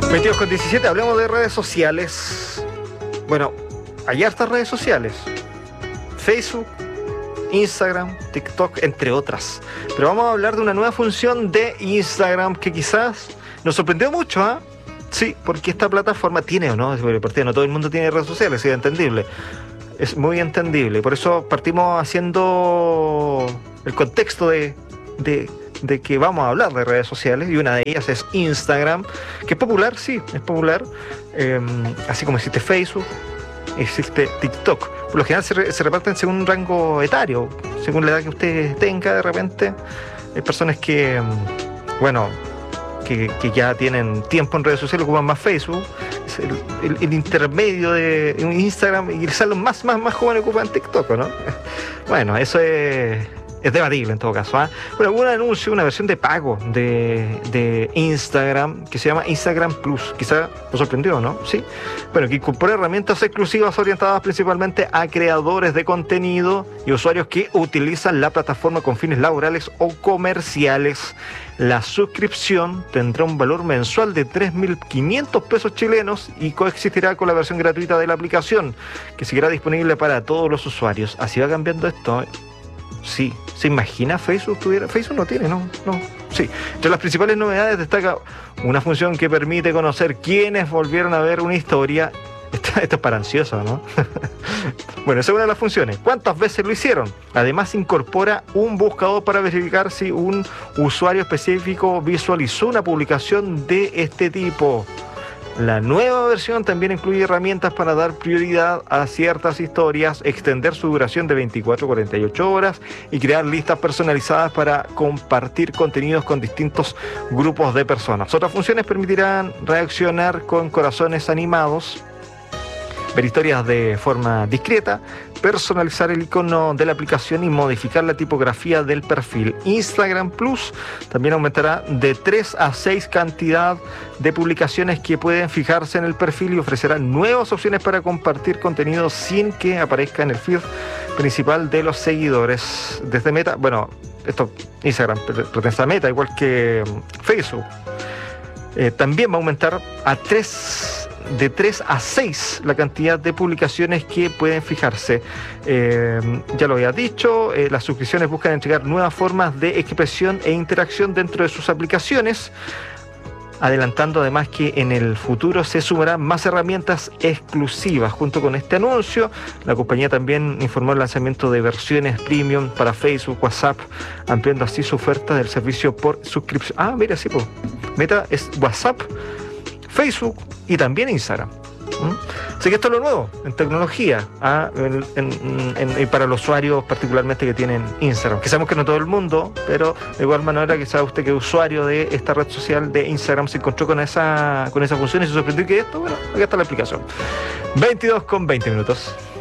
22:17, hablemos de redes sociales. Bueno, hay hartas redes sociales. Facebook, Instagram, TikTok, entre otras. Pero vamos a hablar de una nueva función de Instagram que quizás nos sorprendió mucho, ¿ah? Sí, porque esta plataforma tiene o no, porque no todo el mundo tiene redes sociales, es entendible. Es muy entendible. Por eso partimos haciendo el contexto de que vamos a hablar de redes sociales, y una de ellas es Instagram, que es popular, sí, es popular, así como existe Facebook, existe TikTok. Por lo general se reparten según un rango etario, según la edad que usted tenga. De repente hay personas que, bueno, que ya tienen tiempo en redes sociales, ocupan más Facebook, es el intermedio de Instagram, y quizás los más jóvenes ocupan TikTok, ¿no? Bueno, eso es debatible en todo caso, ¿eh? Bueno, hubo un anuncio, una versión de pago de Instagram que se llama Instagram Plus. Quizá lo sorprendió, ¿no? Sí. Bueno, que incorpora herramientas exclusivas orientadas principalmente a creadores de contenido y usuarios que utilizan la plataforma con fines laborales o comerciales. La suscripción tendrá un valor mensual de 3.500 pesos chilenos y coexistirá con la versión gratuita de la aplicación, que seguirá disponible para todos los usuarios. Así va cambiando esto. Sí, ¿se imagina Facebook tuviera? Facebook no tiene, no. Sí, entre las principales novedades destaca una función que permite conocer quiénes volvieron a ver una historia. Esto es para ansioso, ¿no? Bueno, esa es una de las funciones. ¿Cuántas veces lo hicieron? Además, incorpora un buscador para verificar si un usuario específico visualizó una publicación de este tipo. La nueva versión también incluye herramientas para dar prioridad a ciertas historias, extender su duración de 24 a 48 horas y crear listas personalizadas para compartir contenidos con distintos grupos de personas. Otras funciones permitirán reaccionar con corazones animados, ver historias de forma discreta, personalizar el icono de la aplicación y modificar la tipografía del perfil. Instagram Plus también aumentará de 3 a 6 cantidad de publicaciones que pueden fijarse en el perfil y ofrecerá nuevas opciones para compartir contenido sin que aparezca en el feed principal de los seguidores. Desde Meta, bueno, esto Instagram pertenece a Meta, igual que Facebook. También va a aumentar de 3 a 6 la cantidad de publicaciones que pueden fijarse. Ya lo había dicho, las suscripciones buscan entregar nuevas formas de expresión e interacción dentro de sus aplicaciones, adelantando además que en el futuro se sumarán más herramientas exclusivas. Junto con este anuncio, la compañía también informó el lanzamiento de versiones premium para Facebook, WhatsApp, ampliando así su oferta del servicio por suscripción. Ah, mira, sí, pues Meta es WhatsApp, Facebook y también Instagram. Así que esto es lo nuevo en tecnología, para los usuarios particularmente que tienen Instagram, que sabemos que no todo el mundo, pero de igual manera que sabe usted que usuario de esta red social de Instagram se encontró con esa función y se sorprendió que esto, bueno, acá está la aplicación. 22:20.